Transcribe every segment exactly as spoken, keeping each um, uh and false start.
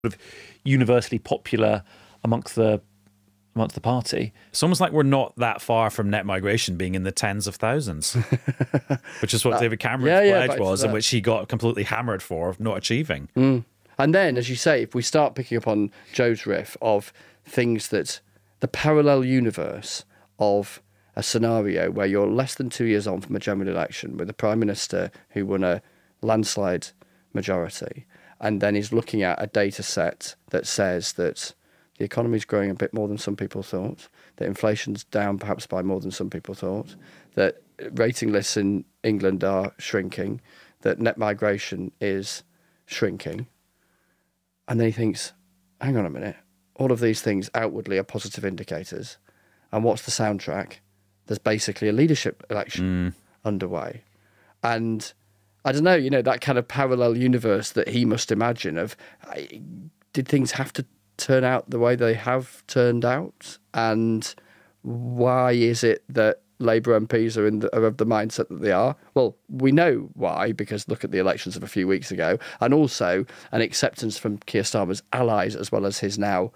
of universally popular amongst the amongst the party. It's almost like we're not that far from net migration being in the tens of thousands, which is what that, David Cameron's yeah, yeah, pledge was, and which he got completely hammered for not achieving. Mm. And then, as you say, if we start picking up on Joe's riff of things that the parallel universe of a scenario where you're less than two years on from a general election with a prime minister who won a landslide majority, and then is looking at a data set that says that the economy is growing a bit more than some people thought, that inflation's down perhaps by more than some people thought, that rating lists in England are shrinking, that net migration is shrinking. And then he thinks, hang on a minute, all of these things outwardly are positive indicators. And what's the soundtrack? There's basically a leadership election mm. underway. And I don't know, you know, that kind of parallel universe that he must imagine of, did things have to turn out the way they have turned out? And why is it that Labour M Ps are, in the, are of the mindset that they are? Well, we know why, because look at the elections of a few weeks ago, and also an acceptance from Keir Starmer's allies as well as his now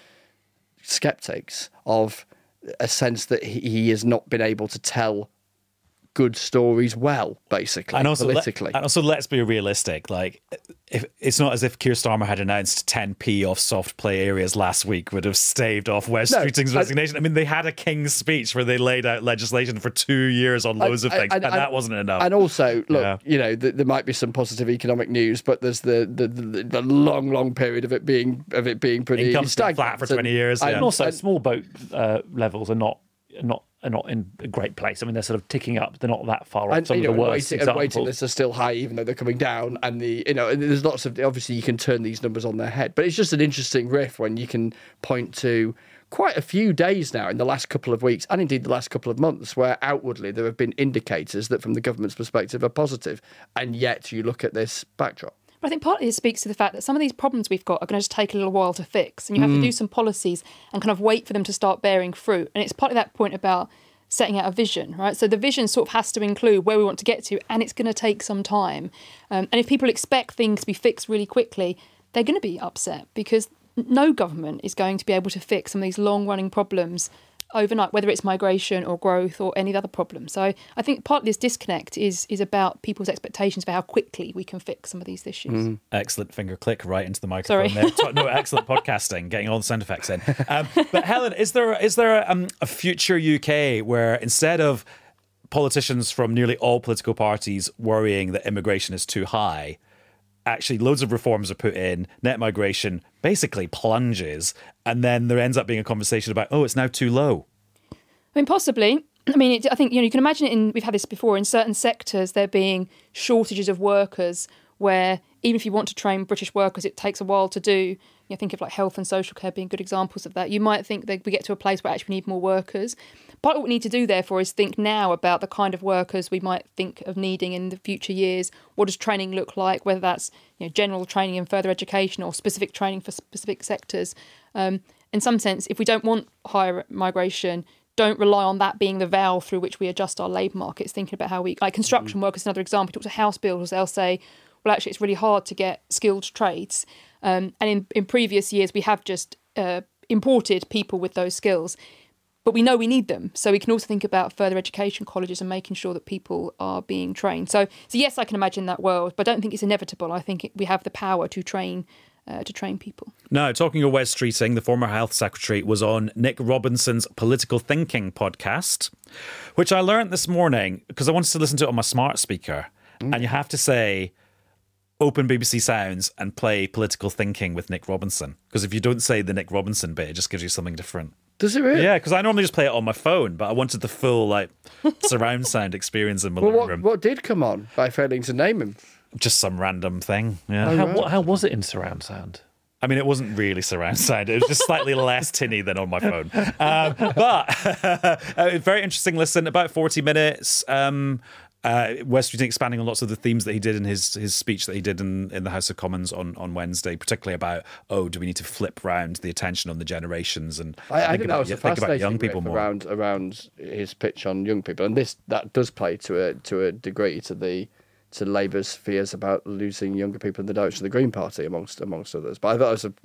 sceptics of a sense that he, he has not been able to tell good stories well, basically, and also politically. Let, and also, let's be realistic. Like, if, it's not as if Keir Starmer had announced ten p off soft play areas last week would have staved off Wes No, Streeting's I- resignation. I mean, they had a King's Speech where they laid out legislation for two years on loads of And- things, and- and, and- that wasn't enough. And also, look, Yeah. you know, th- there might be some positive economic news, but there's the the, the, the long, long period of it being of it being pretty Income's been stagnant. flat for twenty years. And yeah. And also, And- small boat uh, levels are not are not are not in a great place. I mean, they're sort of ticking up. They're not that far off And, some you of know, the worst waiting, and waiting examples. lists are still high, even though they're coming down. And the you know, and there's lots of obviously you can turn these numbers on their head, but it's just an interesting riff when you can point to quite a few days now in the last couple of weeks, and indeed the last couple of months, where outwardly there have been indicators that, from the government's perspective, are positive, and yet you look at this backdrop. But I think partly it speaks to the fact that some of these problems we've got are going to just take a little while to fix, and you have to do some policies and kind of wait for them to start bearing fruit. And it's partly that point about setting out a vision, right? So the vision sort of has to include where we want to get to, and it's going to take some time. Um, and if people expect things to be fixed really quickly, they're going to be upset, because no government is going to be able to fix some of these long-running problems overnight, whether it's migration or growth or any other problem. So I think part of this disconnect is is about people's expectations for how quickly we can fix some of these issues. Mm. Excellent finger click right into the microphone Sorry. there. No, excellent podcasting, getting all the sound effects in. Um, but Helen, is there is there a, um, a future U K where instead of politicians from nearly all political parties worrying that immigration is too high, actually loads of reforms are put in, net migration basically plunges, and then there ends up being a conversation about, oh, it's now too low? I mean, possibly. I mean, it, I think, you know, you can imagine it in, we've had this before, in certain sectors there being shortages of workers where even if you want to train British workers, it takes a while to do. You know, think of like health and social care being good examples of that. You might think that we get to a place where actually we need more workers. Part of what we need to do, therefore, is think now about the kind of workers we might think of needing in the future years. What does training look like, whether that's, you know, general training in further education or specific training for specific sectors. Um, in some sense, if we don't want higher migration, don't rely on that being the valve through which we adjust our labour markets, thinking about how we, like construction workers is another example. You talk to house builders, they'll say, well, actually, it's really hard to get skilled trades. Um, and in, in previous years, we have just uh, imported people with those skills. But we know we need them. So we can also think about further education colleges and making sure that people are being trained. So, so yes, I can imagine that world, but I don't think it's inevitable. I think it, we have the power to train uh, to train people. Now, talking of Wes Streeting, the former health secretary was on Nick Robinson's Political Thinking podcast, which I learned this morning because I wanted to listen to it on my smart speaker. Mm. And you have to say, open B B C Sounds and play Political Thinking with Nick Robinson. Because if you don't say the Nick Robinson bit, it just gives you something different. Does it really? Yeah, because I normally just play it on my phone, but I wanted the full like surround sound experience in my Well, living what, room. what did come on by failing to name him? Just some random thing. Yeah. Oh, How, right. what, how was it in surround sound? I mean, it wasn't really surround sound. It was just slightly less tinny than on my phone. Um, but a very interesting listen, about forty minutes. Um, uh, Wes Streeting expanding on lots of the themes that he did in his his speech that he did in, in the House of Commons on, on Wednesday, particularly about, oh, do we need to flip round the attention on the generations and I, I think, think that about, was a think about fascinating young people riff more. around around his pitch on young people, and this that does play to a to a degree to the to Labour's fears about losing younger people in the direction of the Green Party, amongst amongst others. But I thought it was a